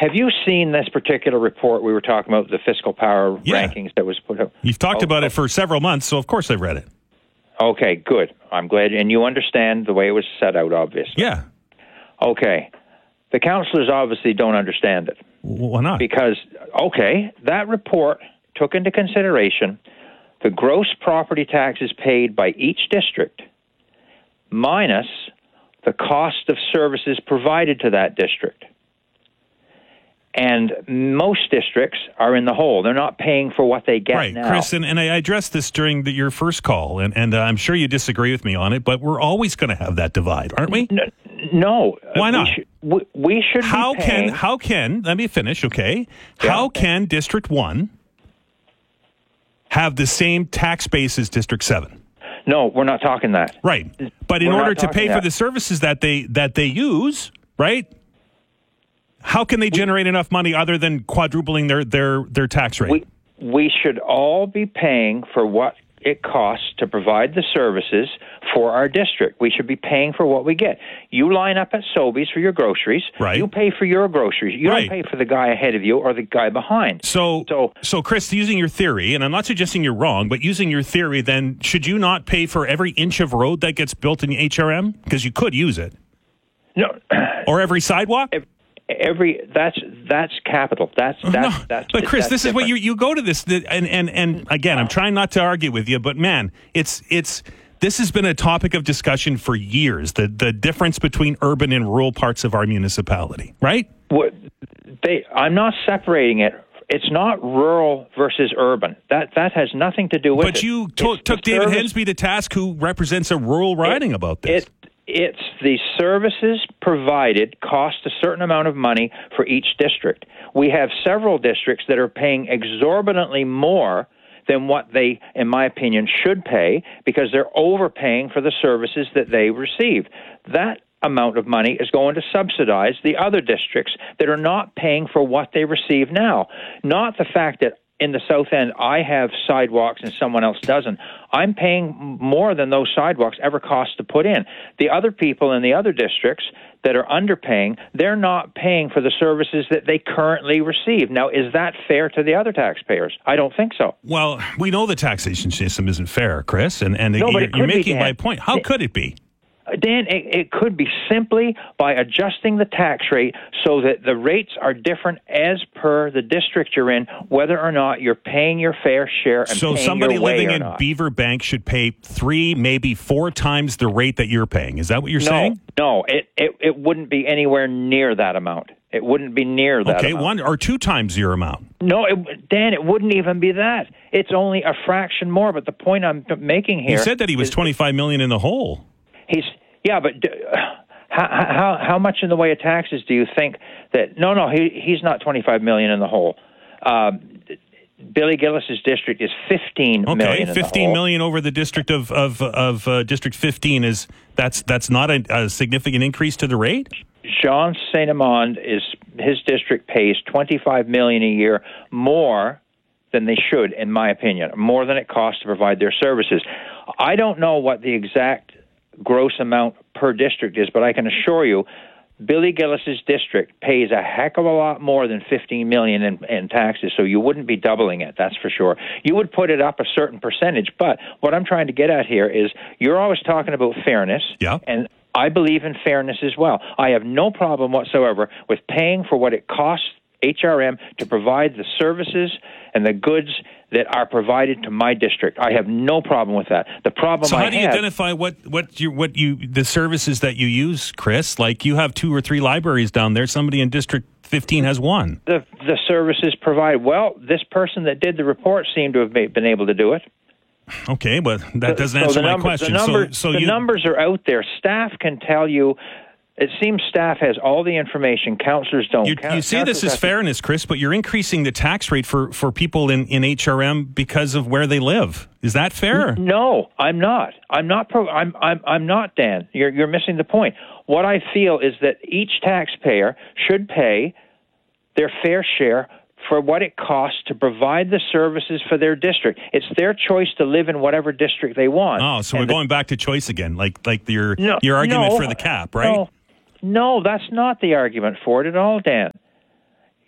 Have you seen this particular report we were talking about, the fiscal power rankings that was put up? You've talked about it for several months, so of course I've read it. Okay, good. I'm glad. And you understand the way it was set out, obviously. Yeah. Okay. The councillors obviously don't understand it. Why not? Because, that report took into consideration the gross property taxes paid by each district minus the cost of services provided to that district. And most districts are in the hole. They're not paying for what they get now. Right, Chris, and I addressed this during your first call, and I'm sure you disagree with me on it, but we're always going to have that divide, aren't we? No. Why not? We should be paying... How can, let me finish, okay? How can District 1 have the same tax base as District 7? No, we're not talking that. Right. But in order to pay for the services that they use, right? How can they generate enough money other than quadrupling their tax rate? We should all be paying for what it costs to provide the services for our district. We should be paying for what we get. You line up at Sobeys for your groceries. Right. You pay for your groceries. You don't pay for the guy ahead of you or the guy behind. So, Chris, using your theory, and I'm not suggesting you're wrong, but using your theory, then should you not pay for every inch of road that gets built in HRM? Because you could use it. No. Or every sidewalk? That's capital. That's but Chris, this is what you go to this, and again, I'm trying not to argue with you, but man, this has been a topic of discussion for years. The difference between urban and rural parts of our municipality, right? I'm not separating it. It's not rural versus urban. That has nothing to do with it. But you took David Hensby to task, who represents a rural riding, about this. It's the services provided cost a certain amount of money for each district. We have several districts that are paying exorbitantly more than what they, in my opinion, should pay because they're overpaying for the services that they receive. That amount of money is going to subsidize the other districts that are not paying for what they receive now. Not the fact that in the South End, I have sidewalks and someone else doesn't. I'm paying more than those sidewalks ever cost to put in. The other people in the other districts that are underpaying, they're not paying for the services that they currently receive. Now, is that fair to the other taxpayers? I don't think so. Well, we know the taxation system isn't fair, Chris, and no, you're making my point. How could it be? Dan, it could be simply by adjusting the tax rate so that the rates are different as per the district you're in, whether or not you're paying your fair share and paying your way or not. So somebody living in Beaver Bank should pay 3, maybe 4 times the rate that you're paying. Is that what you're saying? No, it wouldn't be anywhere near that amount. It wouldn't be near that amount. 1 or 2 times your amount. No, Dan, it wouldn't even be that. It's only a fraction more, but the point I'm making here... He said that he was $25 million in the hole. But how much in the way of taxes do you think that? No, he's not $25 million in the hole. Billy Gillis's district is $15 million. Okay, $15 million over the district of District 15 that's not a significant increase to the rate. Jean Saint-Amand his district pays $25 million a year more than they should, in my opinion, more than it costs to provide their services. I don't know what the exact gross amount per district is, but I can assure you Billy Gillis's district pays a heck of a lot more than $15 million in taxes, so you wouldn't be doubling it, that's for sure. You would put it up a certain percentage, but what I'm trying to get at here is you're always talking about fairness, and I believe in fairness as well. I have no problem whatsoever with paying for what it costs HRM to provide the services and the goods that are provided to my district. I have no problem with that. The problem So how do you identify the services that you use, Chris? Like you have 2 or 3 libraries down there. Somebody in District 15 has 1. The services provided. Well, this person that did the report seemed to have been able to do it. Okay, but that doesn't answer my question. The numbers are out there. Staff can tell you. It seems staff has all the information. Councillors don't. You say this is fairness, Chris, but you're increasing the tax rate for people in HRM because of where they live. Is that fair? No, I'm not. I'm not, Dan. You're missing the point. What I feel is that each taxpayer should pay their fair share for what it costs to provide the services for their district. It's their choice to live in whatever district they want. Oh, so we're going back to choice again, like your argument for the cap, right? No, that's not the argument for it at all, Dan.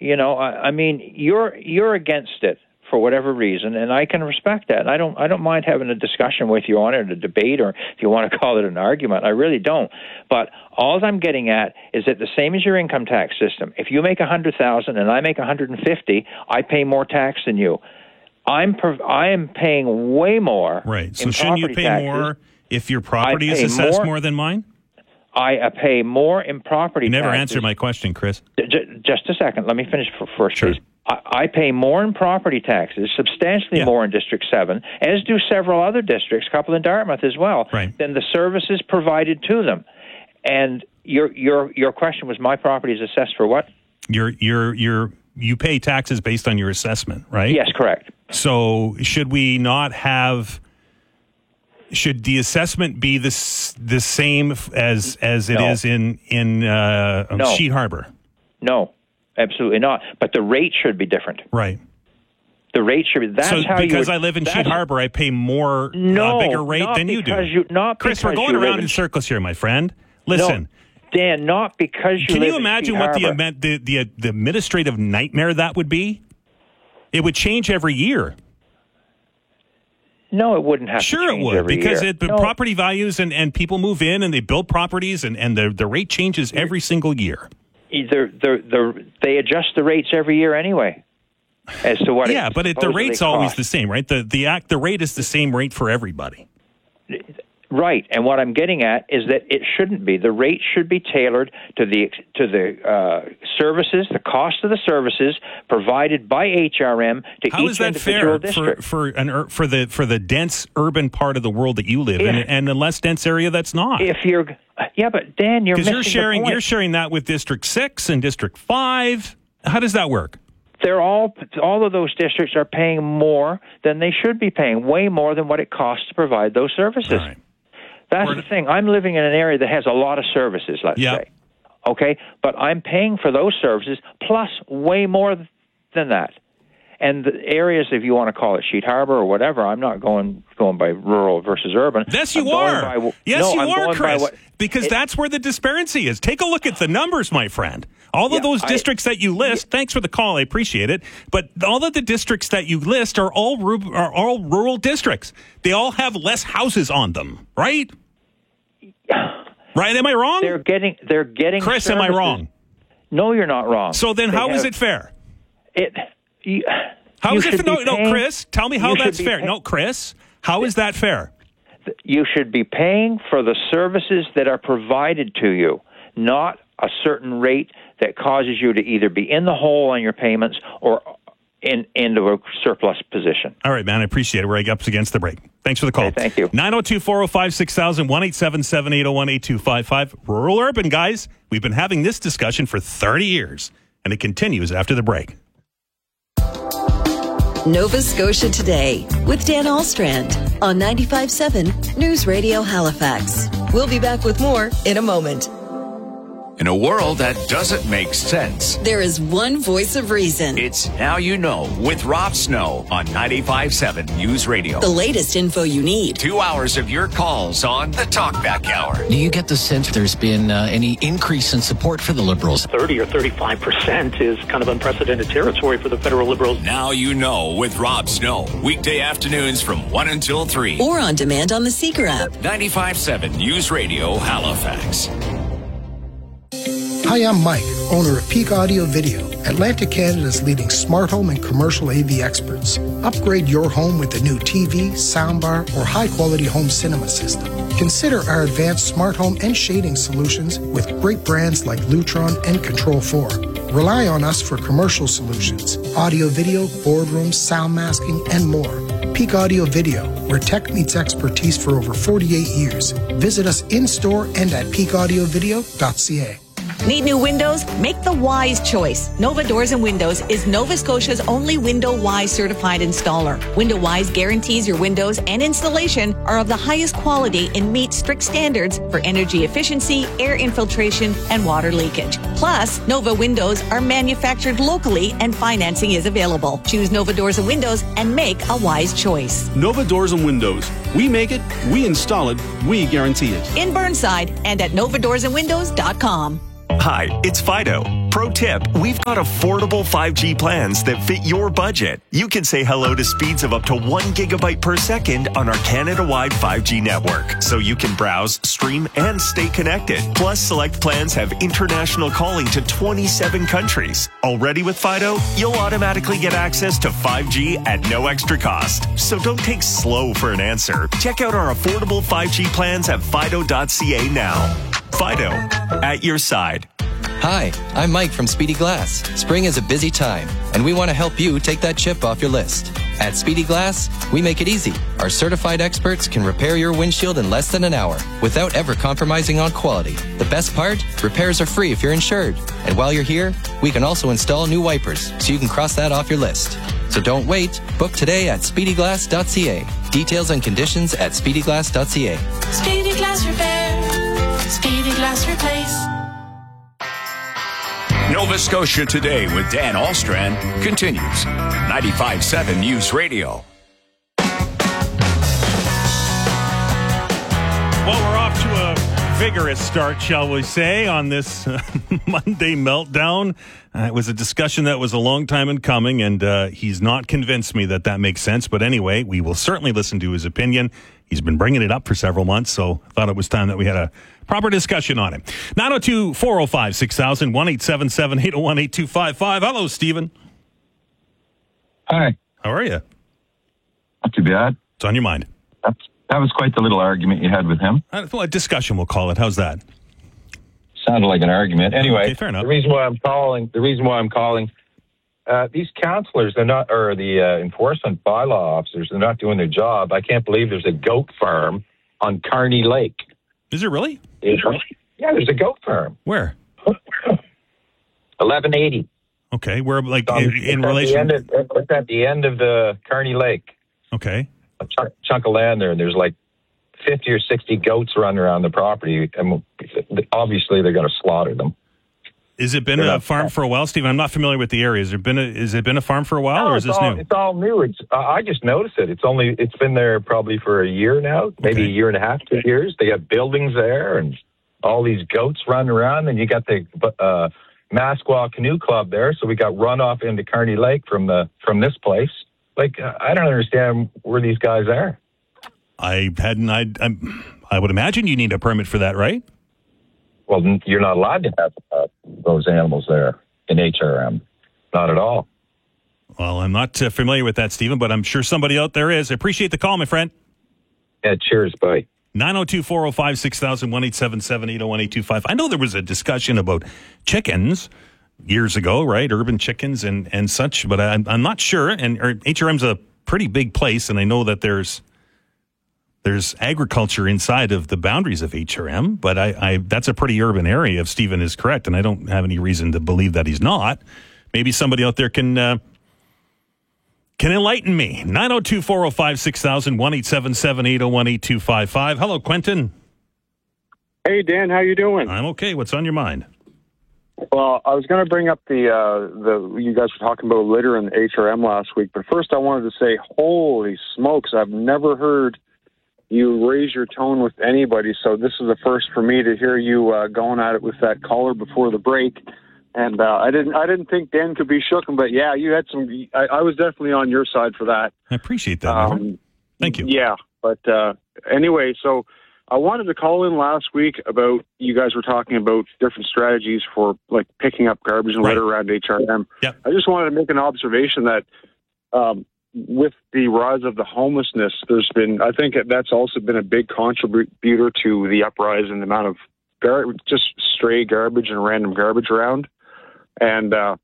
I mean, you're against it for whatever reason, and I can respect that. I don't mind having a discussion with you on it, a debate, or if you want to call it an argument. I really don't. But all I'm getting at is that the same as your income tax system. If you make $100,000 and I make $150,000, I pay more tax than you. I am paying way more. Right. So shouldn't you pay more if your property is assessed more than mine? I pay more in property taxes. You never answered my question, Chris. Just a second. Let me finish first, sure. please. I pay more in property taxes, substantially more in District 7, as do several other districts, a couple in Dartmouth as well, than the services provided to them. And your question was, my property is assessed for what? You pay taxes based on your assessment, right? Yes, correct. So should we not have? Should the assessment be the same as it is in Sheet Harbor? No, absolutely not. But the rate should be different. Right. The rate should be. Because I live in Sheet Harbor, I pay more, a bigger rate than you do. Chris, we're going around in circles here, my friend. Listen. No, Dan, not because you. Can you imagine what the administrative nightmare that would be? It would change every year. No, it wouldn't have to change every year. Sure, it would, because property values and people move in and they build properties and the rate changes every single year. They adjust the rates every year anyway. As to what? Yeah, but the rate's always the same, right? The rate is the same rate for everybody. Right, and what I'm getting at is that it shouldn't be. The rate should be tailored to the services, the cost of the services provided by HRM to each individual district. How is that fair for the dense urban part of the world that you live in, and the less dense area that's not? But Dan, you're missing the point. You're sharing that with District 6 and District 5. How does that work? They're all of those districts are paying more than they should be paying, way more than what it costs to provide those services. Right. That's the thing. I'm living in an area that has a lot of services, let's say. Okay? But I'm paying for those services plus way more than that. And the areas, if you want to call it Sheet Harbor or whatever, I'm not going by rural versus urban. Yes, you are. Yes, you are, Chris. Because that's where the disparity is. Take a look at the numbers, my friend. All of those districts that you list, thanks for the call, I appreciate it, but all of the districts that you list are all rural districts. They all have less houses on them, right? Right? Am I wrong? They're getting Chris, services. am I wrong? No, you're not wrong. So then how is it fair? How is it fair? No, Chris, tell me how that's fair. No, Chris, how is that fair? You should be paying for the services that are provided to you, not a certain rate that causes you to either be in the hole on your payments or into a surplus position. All right, man, I appreciate it. We're up against the break. Thanks for the call. Okay, thank you. 902-405-6000, 1-877-801-8255. Rural urban, guys. We've been having this discussion for 30 years, and it continues after the break. Nova Scotia Today with Dan Alstrand on 95.7 News Radio Halifax. We'll be back with more in a moment. In a world that doesn't make sense, there is one voice of reason. It's Now You Know with Rob Snow on 95.7 News Radio. The latest info you need. 2 hours of your calls on the Talkback Hour. Do you get the sense there's been any increase in support for the Liberals? 30 or 35% is kind of unprecedented territory for the federal Liberals. Now You Know with Rob Snow. Weekday afternoons from 1 until 3. Or on demand on the Seeker app. 95.7 News Radio Halifax. Hi, I'm Mike, owner of Peak Audio Video, Atlantic Canada's leading smart home and commercial AV experts. Upgrade your home with a new TV, soundbar, or high-quality home cinema system. Consider our advanced smart home and shading solutions with great brands like Lutron and Control4. Rely on us for commercial solutions, audio, video, boardrooms, sound masking, and more. Peak Audio Video, where tech meets expertise for over 48 years. Visit us in-store and at peakaudiovideo.ca. Need new windows? Make the wise choice. Nova Doors and Windows is Nova Scotia's only Window Wise certified installer. Window Wise guarantees your windows and installation are of the highest quality and meet strict standards for energy efficiency, air infiltration, and water leakage. Plus, Nova Windows are manufactured locally and financing is available. Choose Nova Doors and Windows and make a wise choice. Nova Doors and Windows. We make it, we install it, we guarantee it. In Burnside and at novadoorsandwindows.com. Hi, it's Fido. Pro tip, we've got affordable 5G plans that fit your budget. You can say hello to speeds of up to 1 gigabyte per second on our Canada-wide 5G network, so you can browse, stream, and stay connected. Plus, select plans have international calling to 27 countries. Already with Fido, you'll automatically get access to 5G at no extra cost. So don't take slow for an answer. Check out our affordable 5G plans at fido.ca now. Fido, at your side. Hi, I'm Mike from Speedy Glass. Spring is a busy time, and we want to help you take that chip off your list. At Speedy Glass, we make it easy. Our certified experts can repair your windshield in less than an hour without ever compromising on quality. The best part? Repairs are free if you're insured. And while you're here, we can also install new wipers, so you can cross that off your list. So don't wait. Book today at speedyglass.ca. Details and conditions at speedyglass.ca. Speedy Glass Repair. Speedy Glass Replace. Nova Scotia Today with Dan Alstrand continues. 95.7 News Radio. Well, we're off to a vigorous start, shall we say, on this Monday meltdown. It was a discussion that was a long time in coming, and he's not convinced me that makes sense. But anyway, we will certainly listen to his opinion. He's been bringing it up for several months, so I thought it was time that we had a proper discussion on it. 902-405-6000, 1-877-801-8255. Hello, Stephen. Hi. How are you? Not too bad. What's on your mind? That was quite the little argument you had with him. A discussion, we'll call it. How's that? Sounded like an argument. Anyway, okay, fair enough. The reason why I'm calling, these counselors, they're not, or the enforcement bylaw officers, they're not doing their job. I can't believe there's a goat farm on Kearney Lake. Is there really? Yeah, there's a goat farm. Where? 1180. Okay, where, like, in relation? It's at the end of the Kearney Lake. Okay. A chunk of land there, and there's like 50 or 60 goats running around the property, and obviously they're going to slaughter them. Has it been a farm for a while, Steve? I'm not familiar with the area. Has it been a farm for a while, or is this new? It's all new. I just noticed it. It's been there probably for a year now, maybe a year and a half, 2 years. They got buildings there and all these goats running around, and you got the Masquaw Canoe Club there. So we got runoff into Kearney Lake from this place. Like, I don't understand where these guys are. I would imagine you need a permit for that, right? Well, you're not allowed to have those animals there in HRM. Not at all. Well, I'm not familiar with that, Stephen, but I'm sure somebody out there is. I appreciate the call, my friend. Yeah, cheers. Bye. 902-405-6000, 1-877-801-825. I know there was a discussion about chickens years ago, right? Urban chickens and such, but I'm not sure. And HRM's a pretty big place, and I know that there's agriculture inside of the boundaries of HRM, but that's a pretty urban area, if Stephen is correct, and I don't have any reason to believe that he's not. Maybe somebody out there can enlighten me. 902-405-6000, 1-877-801-8255. Hello, Quentin. Hey, Dan, how you doing? I'm okay. What's on your mind? Well, I was going to bring up the you guys were talking about litter in the HRM last week, but first I wanted to say, holy smokes, I've never heard you raise your tone with anybody, so this is the first for me to hear you going at it with that caller before the break. And I didn't think Dan could be shooken, but yeah, you had some. I was definitely on your side for that. I appreciate that. Thank you. Yeah, but anyway, so I wanted to call in last week about you guys were talking about different strategies for like picking up garbage and litter around HRM. Yep. I just wanted to make an observation that with the rise of the homelessness, I think that's also been a big contributor to the uprise in the amount of just stray garbage and random garbage around. And, I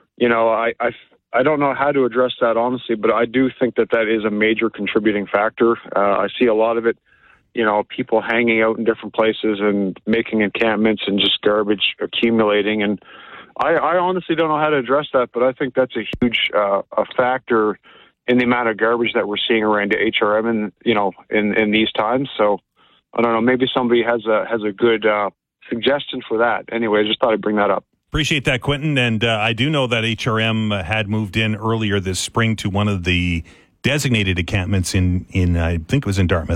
don't know how to address that honestly, but I do think that is a major contributing factor. I see a lot of it, people hanging out in different places and making encampments and just garbage accumulating. And I honestly don't know how to address that, but I think that's a huge a factor in the amount of garbage that we're seeing around the HRM in these times. So I don't know, maybe somebody has a good suggestion for that. Anyway, I just thought I'd bring that up. Appreciate that, Quentin. And I do know that HRM had moved in earlier this spring to one of the designated encampments in I think it was in Dartmouth.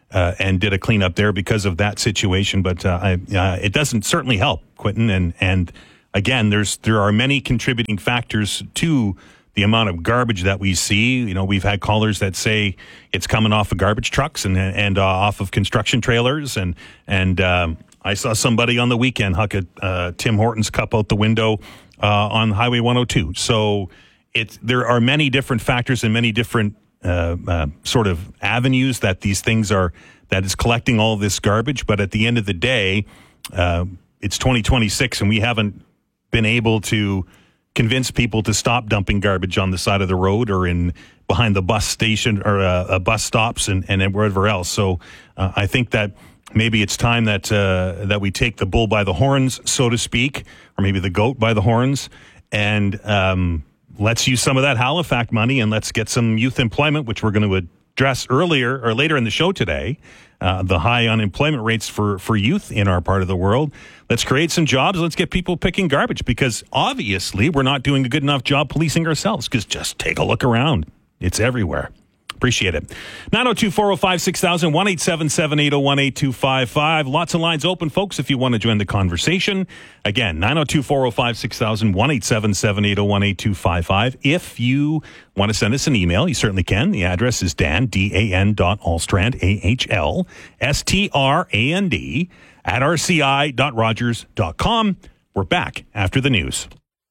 and did a cleanup there because of that situation. But it doesn't certainly help, Quentin. And again, there are many contributing factors to the amount of garbage that we see. You know, we've had callers that say it's coming off of garbage trucks and off of construction trailers. And I saw somebody on the weekend huck a Tim Hortons cup out the window on Highway 102. So there are many different factors and many different sort of avenues that these things that is collecting all this garbage. But at the end of the day, it's 2026 and we haven't been able to convince people to stop dumping garbage on the side of the road or behind the bus station or bus stops and wherever else. So I think that maybe it's time that we take the bull by the horns, so to speak, or maybe the goat by the horns, and let's use some of that Halifax money and let's get some youth employment, which we're going to address earlier or later in the show today. The high unemployment rates for youth in our part of the world. Let's create some jobs. Let's get people picking garbage because obviously we're not doing a good enough job policing ourselves because just take a look around. It's everywhere. Appreciate it. 902-405-6000, 1-877-801-8255. Lots of lines open, folks, if you want to join the conversation. Again, 902-405-6000, 1-877-801-8255. If you want to send us an email, you certainly can. The address is dan.alstrand, AHLSTRAND, @rci.rogers.com. We're back after the news.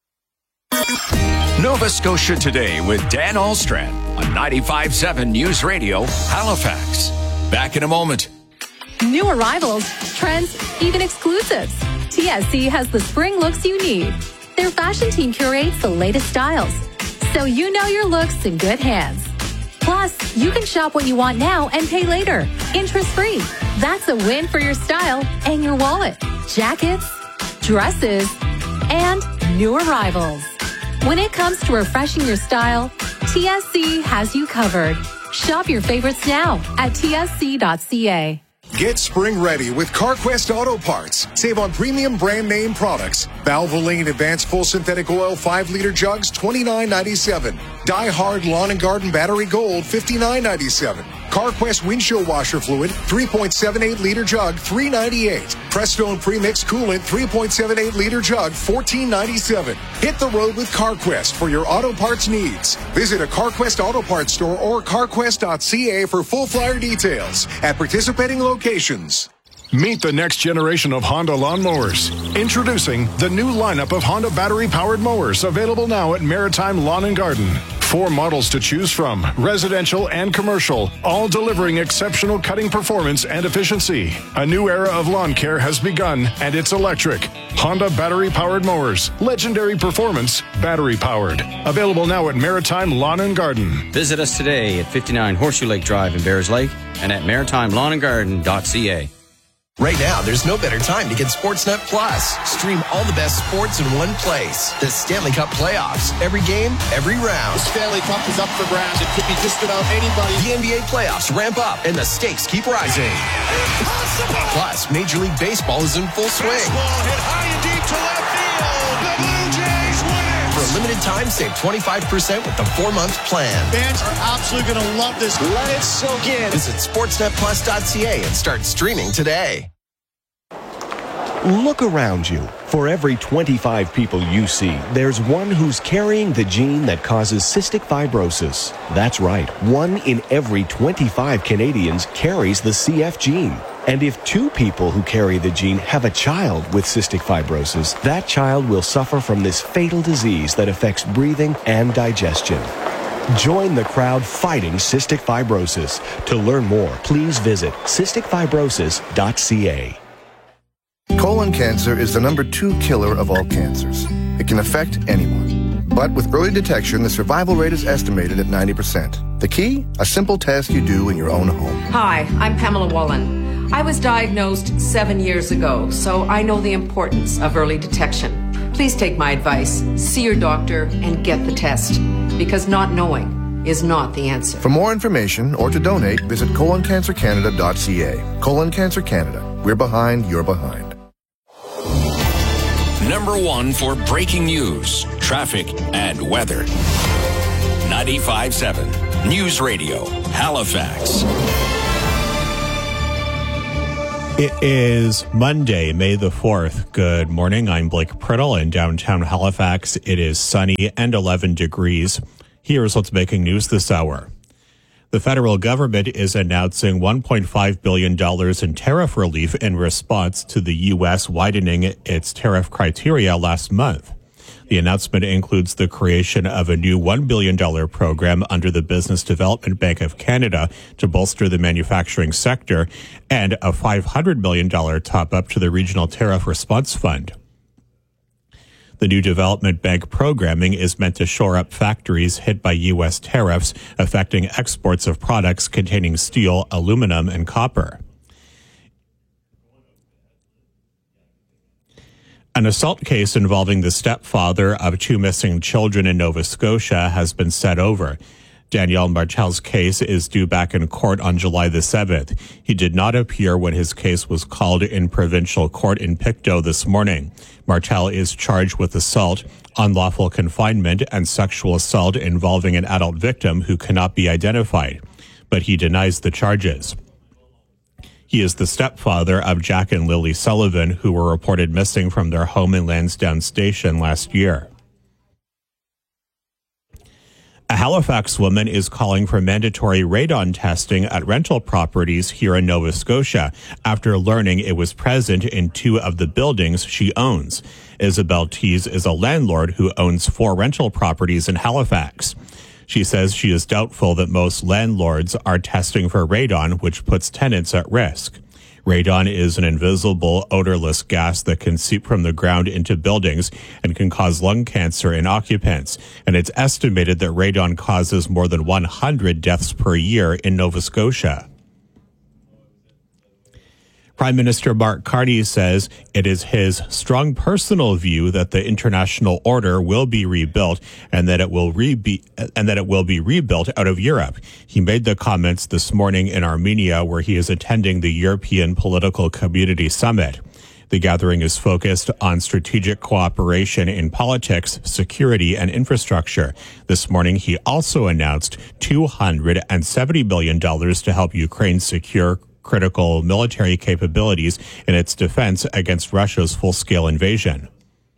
Nova Scotia Today with Dan Alstrand on 95.7 News Radio, Halifax. Back in a moment. New arrivals, trends, even exclusives. TSC has the spring looks you need. Their fashion team curates the latest styles, so you know your looks in good hands. Plus, you can shop what you want now and pay later, interest-free. That's a win for your style and your wallet. Jackets, dresses, and new arrivals. When it comes to refreshing your style, TSC has you covered. Shop your favorites now at tsc.ca. Get spring ready with CarQuest Auto Parts. Save on premium brand name products. Valvoline Advanced Full Synthetic Oil 5-liter jugs, $29.97. Die Hard Lawn and Garden Battery Gold, $59.97. CarQuest Windshield Washer Fluid, 3.78-liter jug, $3.98. Prestone Premix Coolant, 3.78-liter jug, $14.97. Hit the road with CarQuest for your auto parts needs. Visit a CarQuest Auto Parts store or carquest.ca for full flyer details at participating locations. Meet the next generation of Honda lawnmowers. Introducing the new lineup of Honda battery-powered mowers, available now at Maritime Lawn and Garden. 4 models to choose from, residential and commercial, all delivering exceptional cutting performance and efficiency. A new era of lawn care has begun, and it's electric. Honda battery-powered mowers. Legendary performance, battery-powered. Available now at Maritime Lawn and Garden. Visit us today at 59 Horseshoe Lake Drive in Bears Lake and at maritimelawnandgarden.ca. Right now, there's no better time to get Sportsnet Plus. Stream all the best sports in one place. The Stanley Cup playoffs. Every game, every round. The Stanley Cup is up for grabs. It could be just about anybody. The NBA playoffs ramp up, and the stakes keep rising. Impossible! Plus, Major League Baseball is in full swing. Baseball hit high and deep to left field. The Blue Jays win it! For a limited time, save 25% with the 4-month plan. Fans are absolutely going to love this. Let it soak in. Visit sportsnetplus.ca and start streaming today. Look around you. For every 25 people you see, there's one who's carrying the gene that causes cystic fibrosis. That's right, 1 in every 25 Canadians carries the CF gene. And if 2 people who carry the gene have a child with cystic fibrosis, that child will suffer from this fatal disease that affects breathing and digestion. Join the crowd fighting cystic fibrosis. To learn more, please visit cysticfibrosis.ca. Colon cancer is the number 2 killer of all cancers. It can affect anyone. But with early detection, the survival rate is estimated at 90%. The key? A simple test you do in your own home. Hi, I'm Pamela Wallen. I was diagnosed 7 years ago, so I know the importance of early detection. Please take my advice. See your doctor and get the test, because not knowing is not the answer. For more information or to donate, visit coloncancercanada.ca. Colon Cancer Canada. We're behind, you're behind. Number 1 for breaking news, traffic, and weather. 95.7 News Radio, Halifax. It is Monday, May the 4th. Good morning. I'm Blake Priddle in downtown Halifax. It is sunny and 11 degrees. Here's what's making news this hour. The federal government is announcing $1.5 billion in tariff relief in response to the U.S. widening its tariff criteria last month. The announcement includes the creation of a new $1 billion program under the Business Development Bank of Canada to bolster the manufacturing sector and a $500 million top-up to the Regional Tariff Response Fund. The new development bank programming is meant to shore up factories hit by U.S. tariffs affecting exports of products containing steel, aluminum, and copper. An assault case involving the stepfather of two missing children in Nova Scotia has been set over. Daniel Martel's case is due back in court on July the 7th. He did not appear when his case was called in provincial court in Pictou this morning. Martel is charged with assault, unlawful confinement, and sexual assault involving an adult victim who cannot be identified, but he denies the charges. He is the stepfather of Jack and Lily Sullivan, who were reported missing from their home in Lansdowne Station last year. A Halifax woman is calling for mandatory radon testing at rental properties here in Nova Scotia after learning it was present in two of the buildings she owns. Isabel Tees is a landlord who owns 4 rental properties in Halifax. She says she is doubtful that most landlords are testing for radon, which puts tenants at risk. Radon is an invisible, odorless gas that can seep from the ground into buildings and can cause lung cancer in occupants. And it's estimated that radon causes more than 100 deaths per year in Nova Scotia. Prime Minister Mark Carney says it is his strong personal view that the international order will be rebuilt and that it will be rebuilt out of Europe. He made the comments this morning in Armenia, where he is attending the European Political Community Summit. The gathering is focused on strategic cooperation in politics, security, and infrastructure. This morning, he also announced $270 million to help Ukraine secure critical military capabilities in its defense against Russia's full-scale invasion.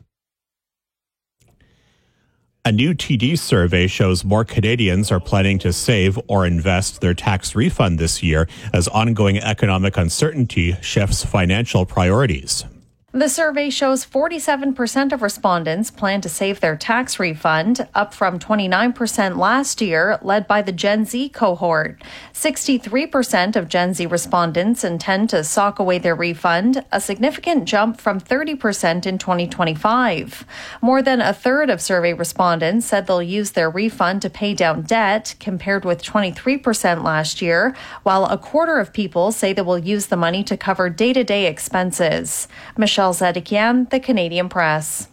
A new TD survey shows more Canadians are planning to save or invest their tax refund this year as ongoing economic uncertainty shifts financial priorities. The survey shows 47% of respondents plan to save their tax refund, up from 29% last year, led by the Gen Z cohort. 63% of Gen Z respondents intend to sock away their refund, a significant jump from 30% in 2025. More than a third of survey respondents said they'll use their refund to pay down debt, compared with 23% last year, while a quarter of people say they will use the money to cover day-to-day expenses. Michelle Zedekian, The Canadian Press.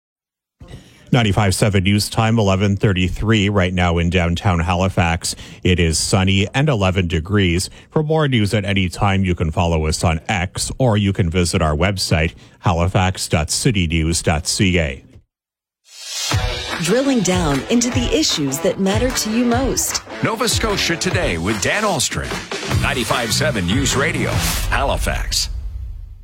95.7 News Time, 11:33 right now in downtown Halifax. It is sunny and 11 degrees. For more news at any time, you can follow us on X or you can visit our website, halifax.citynews.ca. Drilling down into the issues that matter to you most. Nova Scotia Today with Dan Ahlstrom. 95.7 News Radio, Halifax.